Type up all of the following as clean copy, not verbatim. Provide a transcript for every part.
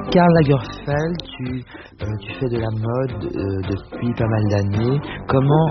Karl Lagerfeld, tu fais de la mode depuis pas mal d'années. Comment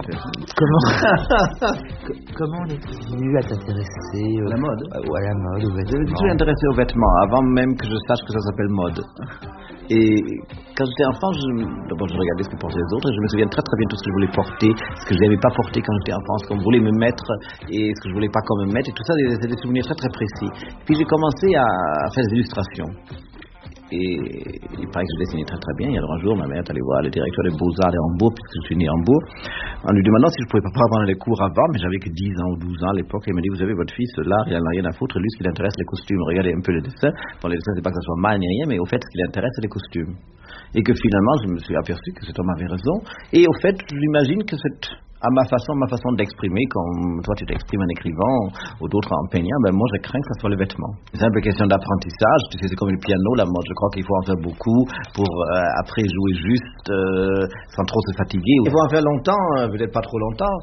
on est venu à t'intéresser la mode à la mode, aux vêtements? Je me suis intéressé aux vêtements avant même que je sache que ça s'appelle mode. Et quand j'étais enfant, d'abord je regardais ce que portaient les autres et je me souviens très très bien tout ce que je voulais porter, ce que je n'avais pas porté quand j'étais enfant, ce qu'on voulait me mettre et ce que je voulais pas qu'on me mette, et tout ça c'est des souvenirs très très précis. Puis j'ai commencé à faire des illustrations. Et il paraît que je dessinais très très bien. Et alors un jour, ma mère est allée voir le directeur des Beaux-Arts de Hambourg, puisque je suis né à Hambourg, en lui demandant si je pouvais pas prendre les cours avant, mais j'avais que 10 ans ou 12 ans à l'époque. Et il m'a dit, vous savez, votre fils, l'art, il en a rien à foutre. Lui, ce qui l'intéresse, les costumes. Regardez un peu les dessins. Bon, les dessins, c'est pas que ça soit mal ni rien, mais au fait, ce qui l'intéresse, c'est les costumes. Et que finalement, je me suis aperçu que cet homme avait raison. Et au fait, j'imagine que à ma façon d'exprimer, comme toi tu t'exprimes en écrivant ou d'autres en peignant, ben moi je crains que ce soit les vêtements. C'est un peu question d'apprentissage, tu sais, c'est comme le piano, la mode, je crois qu'il faut en faire beaucoup pour après jouer juste sans trop se fatiguer. Il faut en faire longtemps, peut-être pas trop longtemps,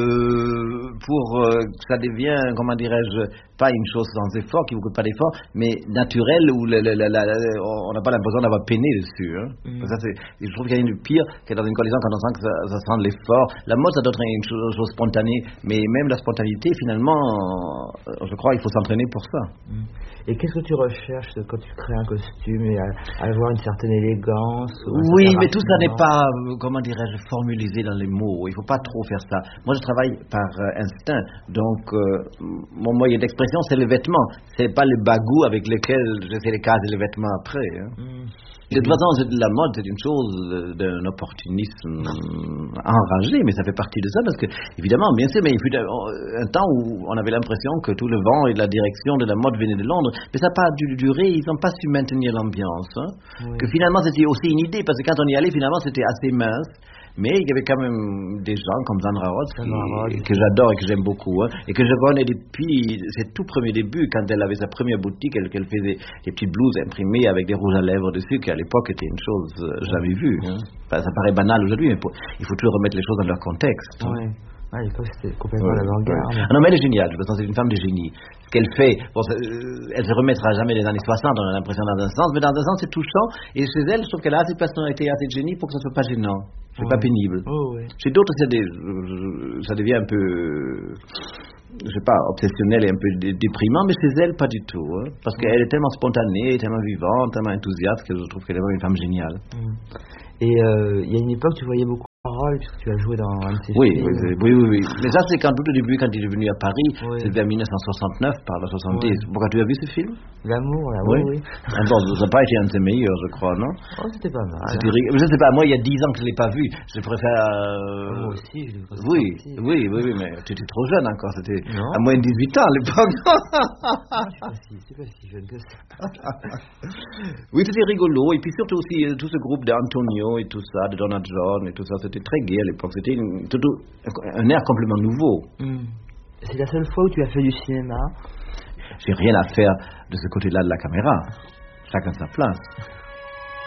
pour que ça devienne, comment dirais-je, pas une chose sans effort, qui ne vous coûte pas d'effort, mais naturel, où on n'a pas l'impression d'avoir peiné dessus. Hein. Ça, je trouve qu'il y a rien de pire que dans une collection quand on sent que ça sent de l'effort. La mode, ça doit être une chose spontanée, mais même la spontanéité, finalement, je crois qu'il faut s'entraîner pour ça. Et qu'est-ce que tu recherches quand tu crées un costume et à avoir une certaine élégance? Oui, mais tout ça n'est pas, comment dirais-je, formalisé dans les mots. Il ne faut pas trop faire ça. Moi, je travaille par instinct, donc mon moyen d'expression, c'est le vêtement. C'est pas le bagou avec lequel j'essaie de caser les vêtements après. Hein. De toute façon, la mode, c'est une chose d'un opportunisme enragé, mais ça fait partie de ça, parce que, évidemment, bien sûr, mais il fut un temps où on avait l'impression que tout le vent et la direction de la mode venait de Londres, mais ça n'a pas dû durer, ils n'ont pas su maintenir l'ambiance. Hein. Oui. Que finalement, c'était aussi une idée, parce que quand on y allait, finalement, c'était assez mince. Mais il y avait quand même des gens comme Sandra Rhodes que j'adore et que j'aime beaucoup, hein, et que je connais depuis ses tout premiers débuts, quand elle avait sa première boutique, qu'elle faisait des petites blouses imprimées avec des rouges à lèvres dessus, qui à l'époque était une chose jamais vue. Hein. Ça paraît banal aujourd'hui, mais il faut toujours remettre les choses dans leur contexte. Oui. À l'époque, c'était complètement l'avant-garde. Ah non, mais elle est géniale, je pense que c'est une femme de génie. Ce qu'elle fait, bon, elle se remettra jamais des années 60, on a l'impression dans un sens, mais dans un sens, c'est touchant. Et chez elle, je trouve qu'elle a assez de personnalité, assez de génie pour que ça soit pas gênant. C'est pas pénible. Chez d'autres, ça devient un peu, je sais pas, obsessionnel et un peu déprimant, mais chez elle, pas du tout. Hein, parce qu'elle est tellement spontanée, tellement vivante, tellement enthousiaste, que je trouve qu'elle est vraiment une femme géniale. Et il y a une époque, tu voyais beaucoup rôle, puisque tu as joué dans un de ces films. Oui. Mais ça, c'est tout au début, quand il est venu à Paris, c'est vers 1969, par la 70. Pourquoi tu as vu ce film? L'amour, oui. Bon, ça n'a pas été un de ses meilleurs, je crois, non? Oh, c'était pas mal. Je ne sais pas, moi, il y a 10 ans que je ne l'ai pas vu. Je préfère... Moi aussi, je l'ai pas vu. Oui, mais tu étais trop jeune encore, c'était à moins de 18 ans à l'époque. C'est pas si jeune que ça. Oui, c'était rigolo, et puis surtout aussi tout ce groupe d'Antonio et tout ça, de Donna John et tout ça, c'était très gai à l'époque, c'était un air complètement nouveau. C'est la seule fois où tu as fait du cinéma? J'ai rien à faire de ce côté-là de la caméra, chacun sa place.